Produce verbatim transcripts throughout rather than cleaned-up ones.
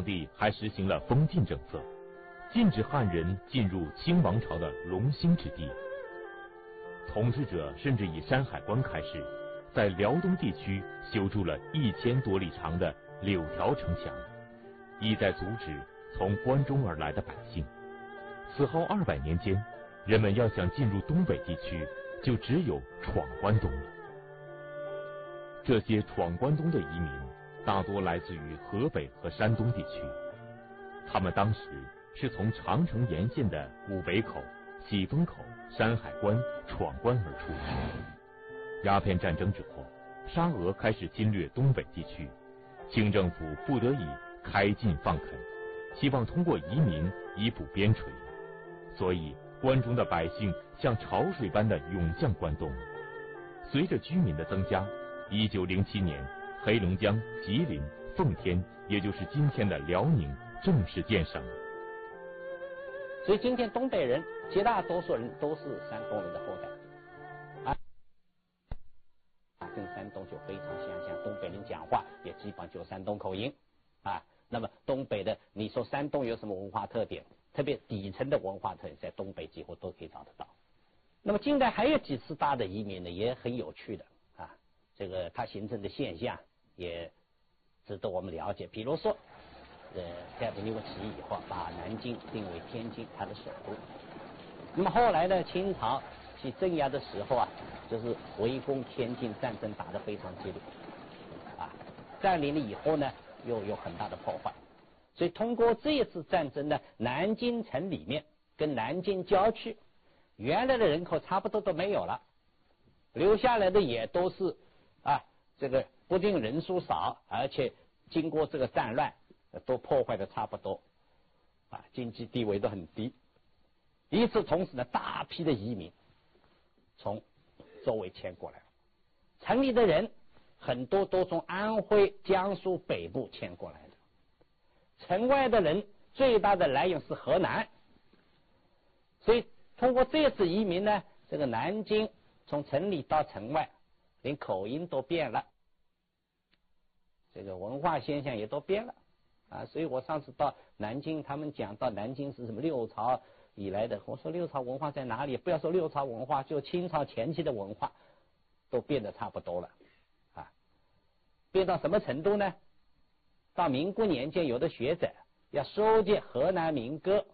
皇帝还实行了封禁政策，禁止汉人进入清王朝的龙兴之地。统治者甚至以山海关开始，在辽东地区修筑了一千多里长的柳条城墙，意在阻止从关中而来的百姓。此后二百年间，人们要想进入东北地区，就只有闯关东了。这些闯关东的移民大多来自于河北和山东地区，他们当时是从长城沿线的古北口、喜峰口、山海关闯关而出。鸦片战争之后，沙俄开始侵略东北地区，清政府不得已开禁放垦，希望通过移民以补边陲，所以关中的百姓像潮水般的涌向关东。随着居民的增加，一九零七年，黑龙江、吉林、奉天，也就是今天的辽宁，正式建省。 所以今天东北人绝大多数人都是山东人的后代，啊，跟山东就非常相像，东北人讲话也基本就山东口音，啊，那么东北的，你说山东有什么文化特点？特别底层的文化特点，在东北几乎都可以找得到。那么近代还有几次大的移民呢，也很有趣的啊，这个它形成的现象也值得我们了解。比如说，呃，太平天国起义以后，把南京定为天津它的首都。那么后来呢，清朝去镇压的时候啊，就是围攻天津战争打得非常激烈，啊，占领了以后呢，又有很大的破坏。所以通过这一次战争呢，南京城里面跟南京郊区原来的人口差不多都没有了，留下来的也都是啊，这个不仅人数少，而且经过这个战乱都破坏的差不多，啊，经济地位都很低。与此同时呢，大批的移民从周围迁过来，城里的人很多都从安徽、江苏北部迁过来的。城外的人最大的来源是河南，所以通过这次移民呢，这个南京从城里到城外，连口音都变了，这个文化现象也都变了啊。所以我上次到南京，他们讲到南京是什么六朝以来的，我说六朝文化在哪里？不要说六朝文化，就清朝前期的文化都变得差不多了啊。变到什么程度呢？到民国年间，有的学者要收集河南民歌，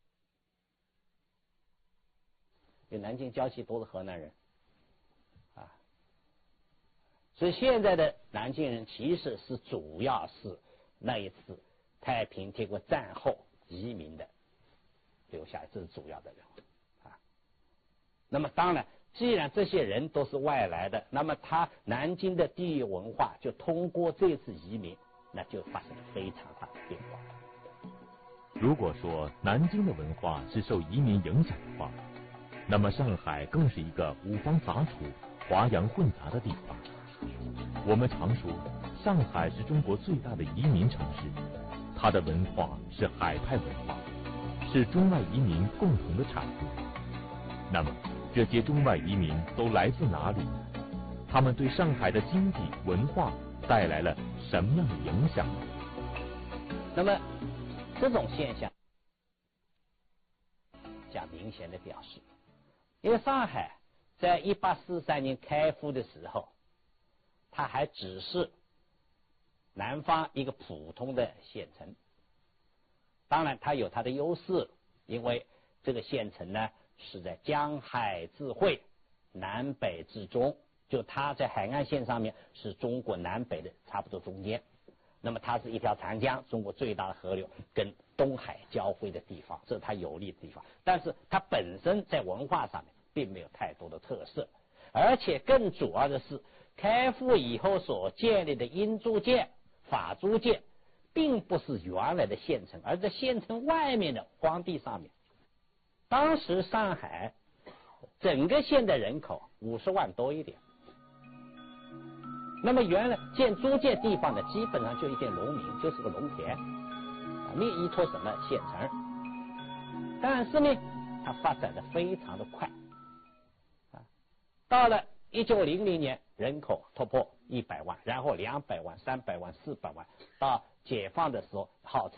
因为南京郊区都是河南人啊，所以现在的南京人其实是主要是那一次太平天国战后移民的留下来，这是主要的人啊。那么当然，既然这些人都是外来的，那么他南京的地域文化就通过这次移民，那就发生了非常大的变化。 如果说南京的文化是受移民影响的话，那么上海更是一个五方杂处、华洋混杂的地方。我们常说，上海是中国最大的移民城市，它的文化是海派文化，是中外移民共同的产物。那么，这些中外移民都来自哪里？他们对上海的经济、文化带来了什么样的影响呢？ 那么这种现象较明显的表示，因为上海在一八四三年开埠的时候，它还只是南方一个普通的县城。当然它有它的优势，因为这个县城呢是在江海之汇，南北之中，就它在海岸线上面是中国南北的差不多中间。那么它是一条长江，中国最大的河流，跟东海交汇的地方，这是它有利的地方。但是它本身在文化上面并没有太多的特色，而且更主要的是，开埠以后所建立的英租界、法租界，并不是原来的县城，而在县城外面的荒地上面。当时上海整个县的人口五十万多一点。那么原来建租界地方呢，基本上就一片农民，就是个农田，啊，没依托什么县城。但是呢，它发展的非常的快，啊，到了一九零零年，人口突破一百万，然后两百万、三百万、四百万，到解放的时候，号称